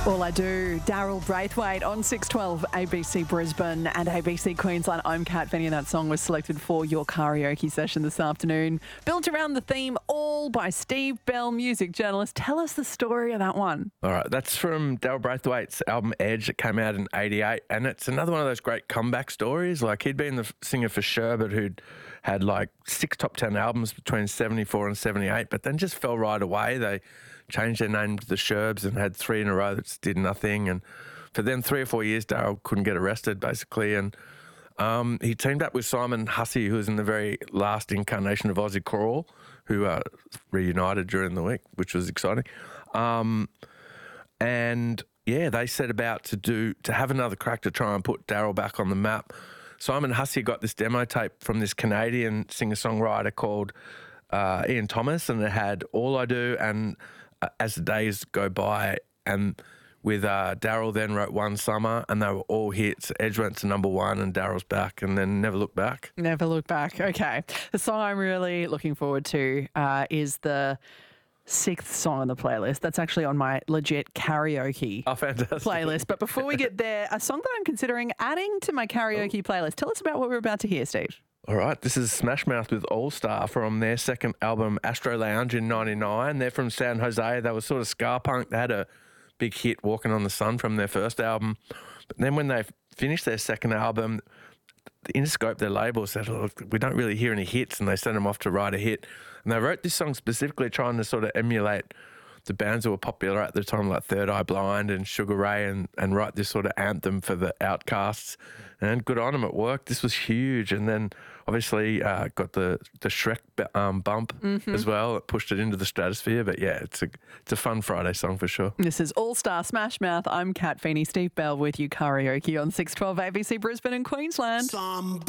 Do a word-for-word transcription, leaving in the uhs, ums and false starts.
All I Do, Daryl Braithwaite on six twelve A B C Brisbane and A B C Queensland. I'm Kat Finney and that song was selected for your karaoke session this afternoon. Built around the theme All by Steve Bell, music journalist. Tell us the story of that one. All right, that's from Daryl Braithwaite's album Edge that came out in eighty-eight, and it's another one of those great comeback stories. Like, he'd been the singer for Sherbet, who'd had like six top ten albums between seventy-four and seventy-eight, but then just fell right away. They changed their name to the Sherbs and had three in a row that just did nothing. And for them, three or four years, Daryl couldn't get arrested, basically. And um, he teamed up with Simon Hussey, who was in the very last incarnation of Ozzy Crawl, who uh, reunited during the week, which was exciting. Um, and yeah, they set about to do to have another crack to try and put Daryl back on the map. Simon Hussey got this demo tape from this Canadian singer-songwriter called uh, Ian Thomas, and it had All I Do and uh, As the Days Go By. And with uh, Daryl then wrote One Summer, and they were all hits. Edge went to number one, and Daryl's back, and then Never Look Back. Never Look Back. Okay. The song I'm really looking forward to uh, is the sixth song on the playlist. That's actually on my legit karaoke oh, fantastic. playlist. But before we get there, a song that I'm considering adding to my karaoke oh. playlist. Tell us about what we're about to hear, Steve. All right, this is Smash Mouth with All Star from their second album, Astro Lounge, in ninety-nine. They're from San Jose. They were sort of ska punk. They had a big hit, Walking on the Sun, from their first album. But then when they finished their second album, the Interscope, their label, said, oh, we don't really hear any hits, and they sent them off to write a hit. And they wrote this song specifically trying to sort of emulate the bands that were popular at the time, like Third Eye Blind and Sugar Ray, and, and write this sort of anthem for the Outcasts. And good on them, it worked. This was huge. And then obviously uh, got the, the Shrek um, bump mm-hmm. as well. It pushed it into the stratosphere. But yeah, it's a it's a fun Friday song for sure. This is All Star Smash Mouth. I'm Kat Feeney, Steve Bell with you karaoke on six twelve A B C Brisbane and Queensland. Somebody